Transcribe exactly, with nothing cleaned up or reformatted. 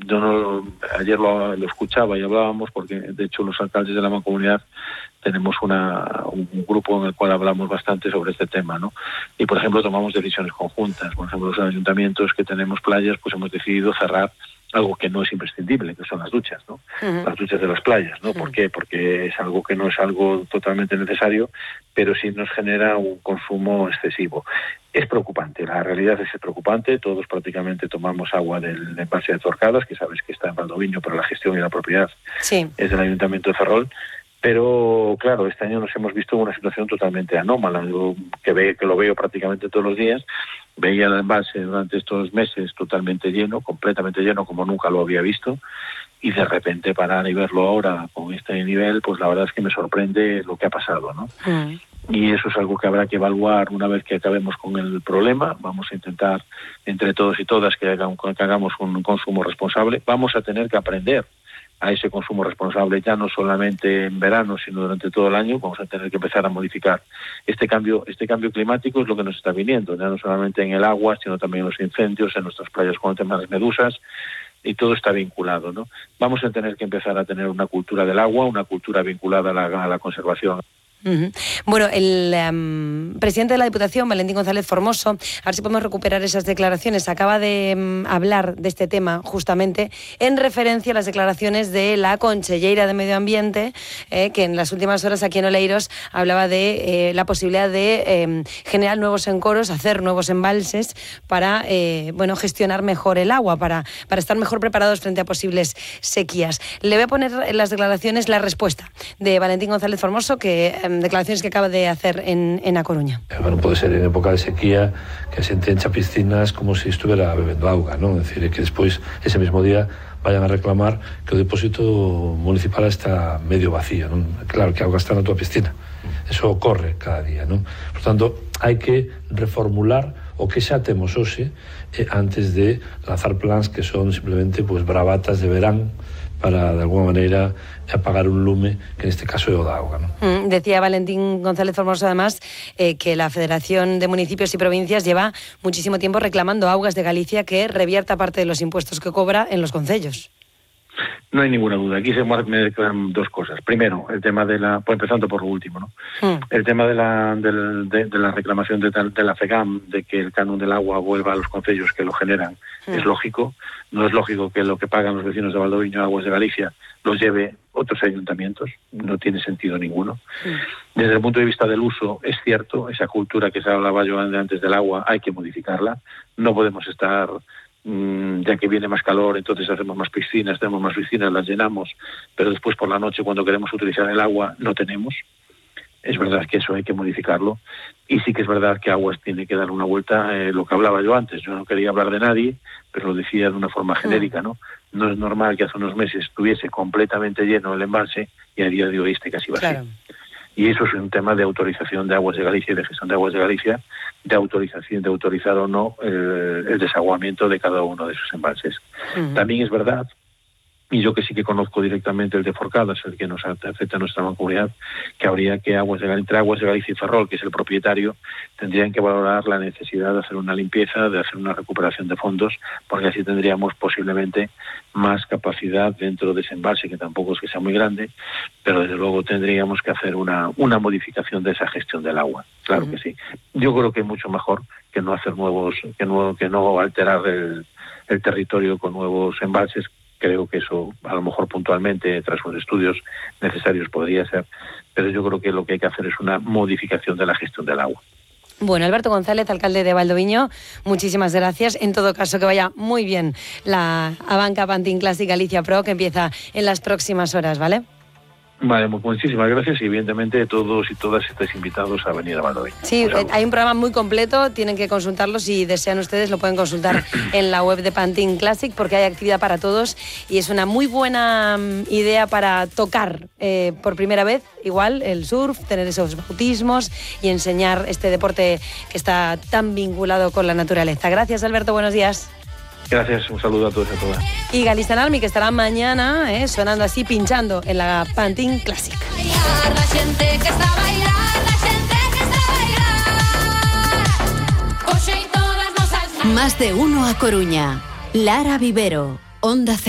yo no, ayer lo, lo escuchaba y hablábamos, porque de hecho los alcaldes de la Mancomunidad tenemos una, un grupo en el cual hablamos bastante sobre este tema, ¿no? Y por ejemplo tomamos decisiones conjuntas. Por ejemplo, los ayuntamientos que tenemos playas, pues hemos decidido cerrar algo que no es imprescindible, que son las duchas, ¿no? Uh-huh. Las duchas de las playas, ¿no? Uh-huh. ¿Por qué? Porque es algo que no es algo totalmente necesario, pero sí nos genera un consumo excesivo. Es preocupante, la realidad es preocupante. Todos prácticamente tomamos agua del embalse de Torcadas, que sabes que está en Valdoviño, pero la gestión y la propiedad sí. es del Ayuntamiento de Ferrol. Pero claro, este año nos hemos visto en una situación totalmente anómala, yo, que, ve, que lo veo prácticamente todos los días. Veía el embalse durante estos meses totalmente lleno, completamente lleno, como nunca lo había visto, y de repente parar y verlo ahora con este nivel, pues la verdad es que me sorprende lo que ha pasado, ¿no? Mm. Y eso es algo que habrá que evaluar una vez que acabemos con el problema. Vamos a intentar, entre todos y todas, que, hagan, que hagamos un consumo responsable. Vamos a tener que aprender a ese consumo responsable, ya no solamente en verano, sino durante todo el año. Vamos a tener que empezar a modificar. Este cambio este cambio climático es lo que nos está viniendo, ya no solamente en el agua, sino también en los incendios, en nuestras playas con el tema de las medusas, y todo está vinculado, ¿no? Vamos a tener que empezar a tener una cultura del agua, una cultura vinculada a la, a la conservación. Uh-huh. Bueno, el um, presidente de la Diputación, Valentín González Formoso, a ver si podemos recuperar esas declaraciones, acaba de um, hablar de este tema justamente en referencia a las declaraciones de la conselleira de Medio Ambiente, eh, que en las últimas horas aquí en Oleiros hablaba de eh, la posibilidad de eh, generar nuevos encoros, hacer nuevos embalses para eh, bueno, gestionar mejor el agua, para, para estar mejor preparados frente a posibles sequías. Le voy a poner en las declaraciones la respuesta de Valentín González Formoso, que eh, declaraciones que acaba de hacer en, en A Coruña. Bueno, puede ser en época de sequía que se encha piscinas como si estuviera bebiendo agua, ¿no? Es decir, que despois, ese mismo día, vayan a reclamar que o depósito municipal está medio vacío, ¿no? Claro, que a auga está na tua piscina. Eso ocorre cada día, ¿no? Por tanto, hai que reformular o que xa temos hoxe eh, antes de lanzar plans que son simplemente pues, bravatas de verán para, de alguna maneira, apagar un lume, que en este caso é o da auga, ¿no? Mm, decía Valentín González Formoso, además, eh, que la Federación de Municipios y Provincias lleva muchísimo tiempo reclamando a Augas de Galicia que revierta parte de los impuestos que cobra en los concellos. No hay ninguna duda. Aquí se me declaran dos cosas. Primero, el tema de la... Pues empezando por lo último, ¿no? Mm. El tema de la, de, de, de la reclamación de, de la FEGAM, de que el canon del agua vuelva a los concellos que lo generan, mm. es lógico. No es lógico que lo que pagan los vecinos de Valdoviño, Aguas de Galicia, los lleve otros ayuntamientos. No tiene sentido ninguno. Mm. Desde el punto de vista del uso, es cierto, esa cultura que se hablaba yo antes del agua, hay que modificarla. No podemos estar... ya que viene más calor, entonces hacemos más piscinas, tenemos más piscinas, las llenamos, pero después por la noche cuando queremos utilizar el agua no tenemos. Es verdad que eso hay que modificarlo, y sí que es verdad que Aguas tiene que dar una vuelta, eh, lo que hablaba yo antes. Yo no quería hablar de nadie, pero lo decía de una forma genérica, ¿no? No es normal que hace unos meses estuviese completamente lleno el embalse y a día de hoy esté casi vacío. Claro. Y eso es un tema de autorización de Aguas de Galicia y de gestión de Aguas de Galicia, de autorización, de autorizar o no el, el desaguamiento de cada uno de esos embalses. Uh-huh. También es verdad, y yo que sí que conozco directamente el de Forcadas, el que nos afecta a nuestra mancomunidad, que habría que Aguas de Galicia, entre Aguas de Galicia y Ferrol, que es el propietario, tendrían que valorar la necesidad de hacer una limpieza, de hacer una recuperación de fondos, porque así tendríamos posiblemente más capacidad dentro de ese embalse, que tampoco es que sea muy grande, pero desde luego tendríamos que hacer una, una modificación de esa gestión del agua. Claro uh-huh. que sí. Yo creo que es mucho mejor que no hacer nuevos, que no, que no alterar el, el territorio con nuevos embalses. Creo que eso, a lo mejor puntualmente, tras los estudios necesarios, podría ser, pero yo creo que lo que hay que hacer es una modificación de la gestión del agua. Bueno, Alberto González, alcalde de Valdoviño, muchísimas gracias. En todo caso, que vaya muy bien la Abanca Pantin Classic Galicia Pro, que empieza en las próximas horas, ¿vale? Vale, muchísimas gracias, y evidentemente todos y todas estáis invitados a venir a Valdoviño. Sí, hay un programa muy completo, tienen que consultarlo. Si desean ustedes, lo pueden consultar en la web de Pantin Classic, porque hay actividad para todos y es una muy buena idea para tocar eh, por primera vez, igual, el surf, tener esos bautismos y enseñar este deporte que está tan vinculado con la naturaleza. Gracias, Alberto, buenos días. Gracias, un saludo a todos y a todas. Y Galizan Army, que estará mañana eh, sonando así, pinchando en la Pantin Classic. Más de uno a Coruña. Lara Vivero, Onda Cero.